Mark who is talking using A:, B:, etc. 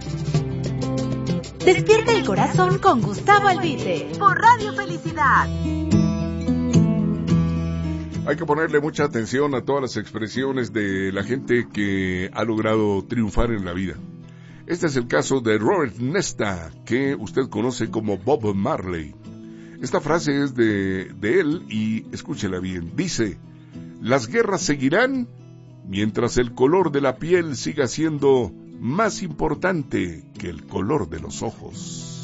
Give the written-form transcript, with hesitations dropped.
A: Despierta el corazón con Gustavo Albite por Radio Felicidad.
B: Hay que ponerle mucha atención a todas las expresiones de la gente que ha logrado triunfar en la vida. Este es el caso de Robert Nesta, que usted conoce como Bob Marley. Esta frase es de él y escúchela bien. Dice: las guerras seguirán mientras el color de la piel siga siendo más importante que el color de los ojos.